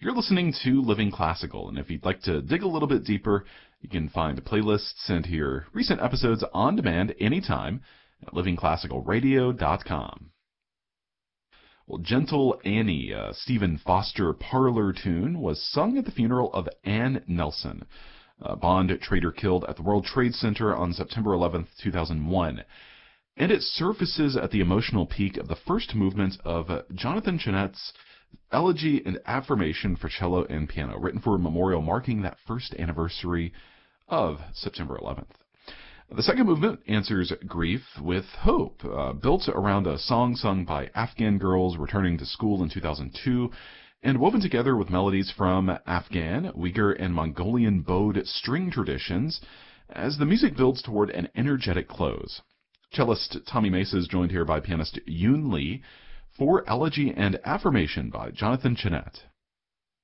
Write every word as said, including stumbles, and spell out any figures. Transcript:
You're listening to Living Classical, and if you'd like to dig a little bit deeper, you can find playlists and hear recent episodes on demand anytime at living classical radio dot com. Well, Gentle Annie, a Stephen Foster parlor tune, was sung at the funeral of Ann Nelson, a bond trader killed at the World Trade Center on September eleventh, two thousand one. And it surfaces at the emotional peak of the first movement of Jonathan Chenette's Elegy and Affirmation for Cello and Piano, written for a memorial marking that first anniversary of September eleventh. The second movement answers grief with hope, uh, built around a song sung by Afghan girls returning to school in two thousand two, and woven together with melodies from Afghan, Uyghur, and Mongolian bowed string traditions as the music builds toward an energetic close. Cellist Tommy Mesa is joined here by pianist Yoon Lee for Elegy and Affirmation by Jonathan Chenette.